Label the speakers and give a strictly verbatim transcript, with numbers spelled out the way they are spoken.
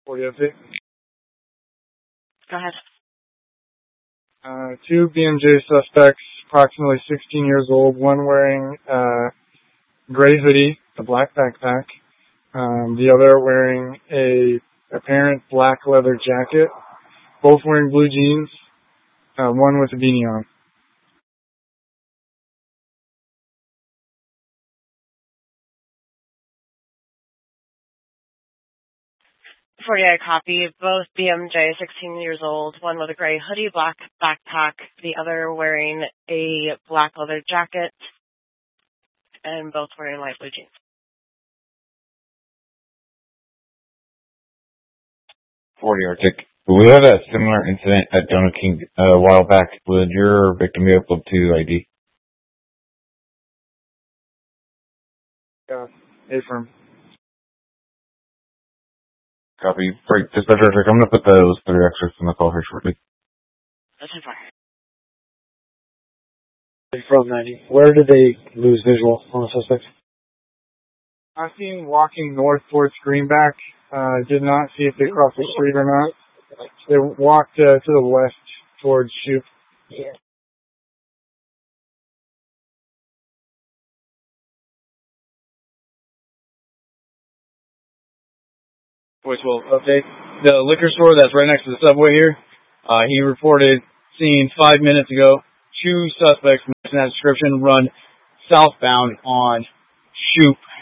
Speaker 1: forty update.
Speaker 2: Go ahead.
Speaker 1: Uh, two B M J suspects, approximately sixteen years old, one wearing uh, gray hoodie, a black backpack, um, the other wearing a apparent black leather jacket, both wearing blue jeans, uh, one with a beanie on.
Speaker 2: forty-eight copy. Both B M J, sixteen years old, one with a gray hoodie, black backpack, the other wearing a black leather jacket, and both wearing light blue jeans.
Speaker 3: forty Arctic. We had a similar incident at Donut King uh, a while back. Would your victim be able to I D?
Speaker 1: Yeah, affirm.
Speaker 3: Copy. Break dispatcher. I'm going to put those three extras in the call here shortly.
Speaker 2: That's fine.
Speaker 4: From ninety. Where did they lose visual on the suspect?
Speaker 1: I seen walking north towards Greenback. Uh, did not see if they crossed the street or not. They walked uh, to the west towards Shoup.
Speaker 4: Yeah.
Speaker 5: Voicewell update. The liquor store that's right next to the subway here, uh, he reported seeing five minutes ago two suspects matching that description run southbound on Shoup